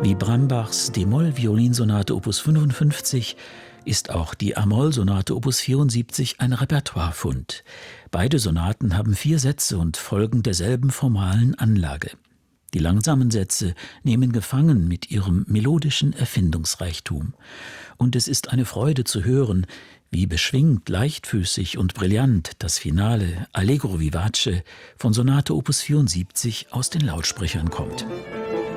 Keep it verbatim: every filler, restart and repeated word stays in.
Wie Brambachs d-Moll-Violinsonate Opus fünfundfünfzig ist auch die a-Moll-Sonate Opus vierundsiebzig ein Repertoirefund. Beide Sonaten haben vier Sätze und folgen derselben formalen Anlage. Die langsamen Sätze nehmen gefangen mit ihrem melodischen Erfindungsreichtum. Und es ist eine Freude zu hören, wie beschwingt, leichtfüßig und brillant das Finale Allegro vivace von Sonate Opus vierundsiebzig aus den Lautsprechern kommt.